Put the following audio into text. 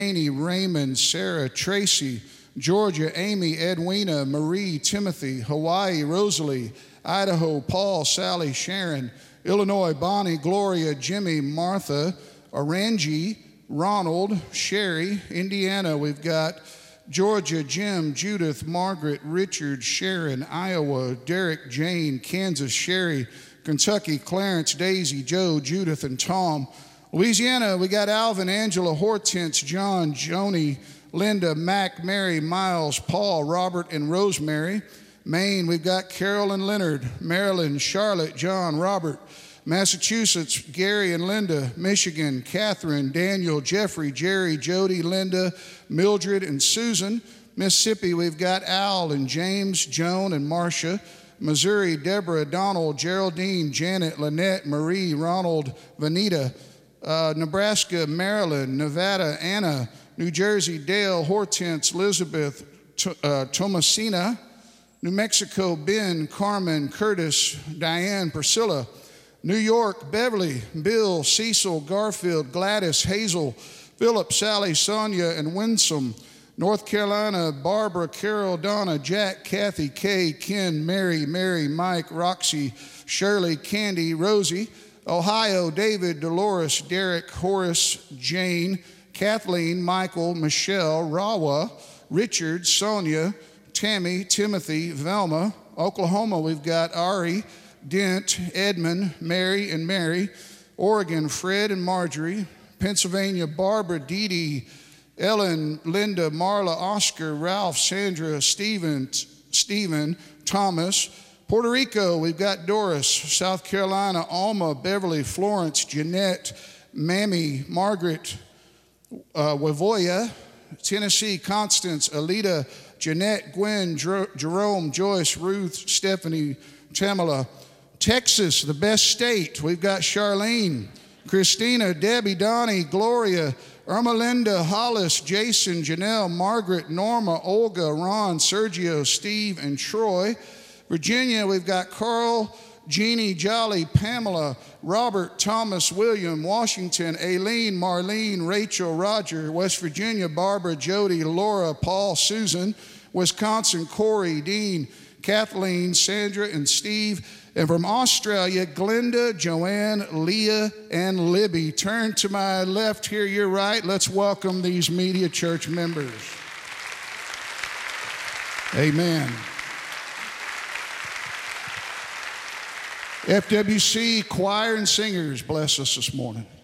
Raymond, Sarah, Tracy, Georgia, Amy, Edwina, Marie, Timothy, Hawaii, Rosalie, Idaho, Paul, Sally, Sharon, Illinois, Bonnie, Gloria, Jimmy, Martha, Orangie, Ronald, Sherry, Indiana, we've got Georgia, Jim, Judith, Margaret, Richard, Sharon, Iowa, Derek, Jane, Kansas, Sherry, Kentucky, Clarence, Daisy, Joe, Judith, and Tom. Louisiana, we got Alvin, Angela, Hortense, John, Joni, Linda, Mac, Mary, Miles, Paul, Robert, and Rosemary. Maine, we've got Carol and Leonard. Maryland, Charlotte, John, Robert. Massachusetts, Gary and Linda. Michigan, Catherine, Daniel, Jeffrey, Jerry, Jody, Linda, Mildred, and Susan. Mississippi, we've got Al and James, Joan, and Marcia. Missouri, Deborah, Donald, Geraldine, Janet, Lynette, Marie, Ronald, Vanita. Nebraska, Maryland, Nevada, Anna. New Jersey, Dale, Hortense, Elizabeth, Thomasina. New Mexico, Ben, Carmen, Curtis, Diane, Priscilla. New York, Beverly, Bill, Cecil, Garfield, Gladys, Hazel, Philip, Sally, Sonia, and Winsome. North Carolina, Barbara, Carol, Donna, Jack, Kathy, Kay, Ken, Mary, Mike, Roxy, Shirley, Candy, Rosie. Ohio, David, Dolores, Derek, Horace, Jane, Kathleen, Michael, Michelle, Rawa, Richard, Sonia, Tammy, Timothy, Velma. Oklahoma, we've got Ari, Dent, Edmund, Mary, and Mary. Oregon, Fred and Marjorie. Pennsylvania, Barbara, Dee Dee, Ellen, Linda, Marla, Oscar, Ralph, Sandra, Stephen, Thomas. Puerto Rico, we've got Doris. South Carolina, Alma, Beverly, Florence, Jeanette, Mammy, Margaret, Wavoya. Tennessee, Constance, Alita, Jeanette, Gwen, Jerome, Joyce, Ruth, Stephanie, Tamala. Texas, the best state, we've got Charlene, Christina, Debbie, Donnie, Gloria, Ermelinda, Hollis, Jason, Janelle, Margaret, Norma, Olga, Ron, Sergio, Steve, and Troy. Virginia, we've got Carl, Jeannie, Jolly, Pamela, Robert, Thomas, William. Washington, Aileen, Marlene, Rachel, Roger. West Virginia, Barbara, Jody, Laura, Paul, Susan. Wisconsin, Corey, Dean, Kathleen, Sandra, and Steve. And from Australia, Glenda, Joanne, Leah, and Libby. Turn to my left here, your right. Let's welcome these Media Church members. Amen. FWC choir and singers, bless us this morning.